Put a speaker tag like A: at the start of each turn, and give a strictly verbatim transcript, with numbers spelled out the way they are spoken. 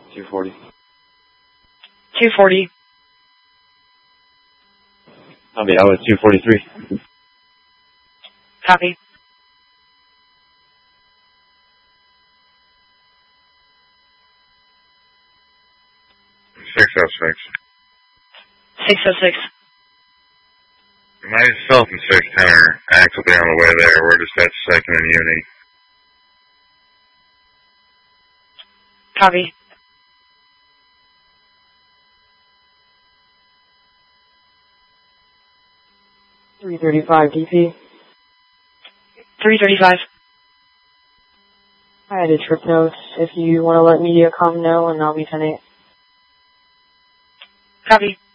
A: two forty.
B: two forty.
A: Copy, I was two forty-three.
B: Copy.
C: six oh six.
B: six oh six.
C: Myself and six ten are actively on the way there. We're just at second and Uni.
B: Copy.
D: three thirty-five D P.
B: three thirty-five.
D: I had a trip notes. If you want to let Mediacom know, and I'll be ten eight.
B: Copy.